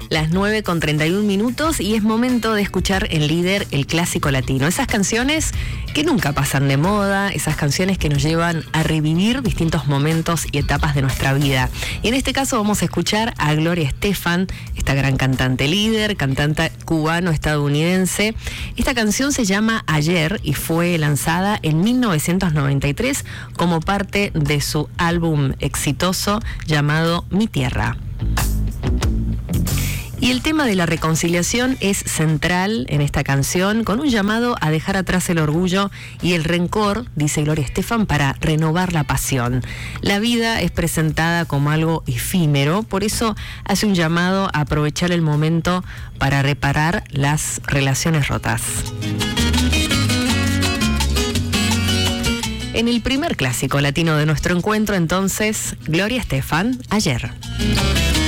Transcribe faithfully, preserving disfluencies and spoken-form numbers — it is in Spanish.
Las nueve con treinta y un minutos y es momento de escuchar en Líder el clásico latino. Esas canciones que nunca pasan de moda, esas canciones que nos llevan a revivir distintos momentos y etapas de nuestra vida. Y en este caso vamos a escuchar a Gloria Estefan, esta gran cantante líder, cantante cubano-estadounidense. Esta canción se llama Ayer y fue lanzada en mil novecientos noventa y tres como parte de su álbum exitoso llamado Mi Tierra. Y el tema de la reconciliación es central en esta canción, con un llamado a dejar atrás el orgullo y el rencor, dice Gloria Estefan, para renovar la pasión. La vida es presentada como algo efímero, por eso hace un llamado a aprovechar el momento para reparar las relaciones rotas. En el primer clásico latino de nuestro encuentro, entonces, Gloria Estefan, Ayer.